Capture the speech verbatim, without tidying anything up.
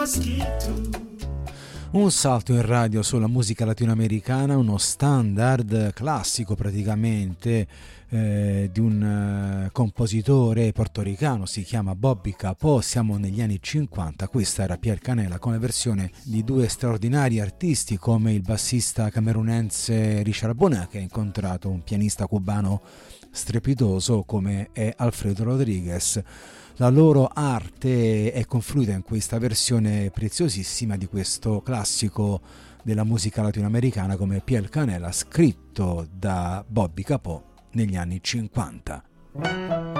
Un salto in radio sulla musica latinoamericana, uno standard classico praticamente eh, di un eh, compositore portoricano, si chiama Bobby Capó. Siamo negli anni cinquanta, questa era Pier Canela con la versione di due straordinari artisti come il bassista camerunense Richard Bona, che ha incontrato un pianista cubano strepitoso come è Alfredo Rodriguez. La loro arte è confluita in questa versione preziosissima di questo classico della musica latinoamericana come Piel Canela, scritto da Bobby Capó negli anni cinquanta.